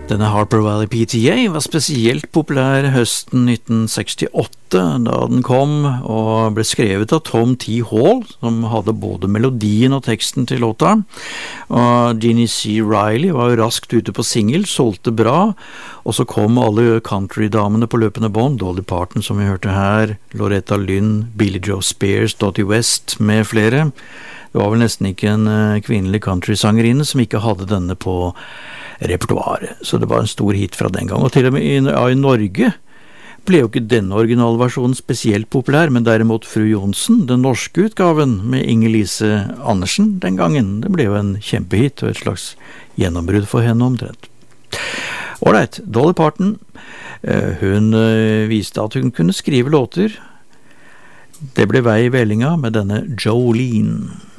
Denne Harper Valley PTA var spesielt populær høsten 1968, da den kom og ble skrevet av Tom T. Hall, som hadde både melodien og teksten til låta. Og Jeannie C. Riley var jo raskt ute på single, solgte bra, og så kom alle country-damene på løpende bånd, Dolly Parton som vi hørte her, Loretta Lynn, Billie Joe Spears, Dottie West med flere. Det var vel nesten ikke en kvinnelig country-sangerinne som ikke hadde denne på repertoaret, så det var en stor hit fra den gang. Og til og med i Norge ble jo ikke denne originalversjonen spesielt populær, men derimot Fru Johnsen, den norske utgaven med Inger-Lise Andersen den gangen, det ble jo en kjempehit og et slags gjennombrudd for henne omtrent. Alright, Dolly Parton, hun viste at hun kunne skrive låter. Det ble vei i vellinga med denne Jolene.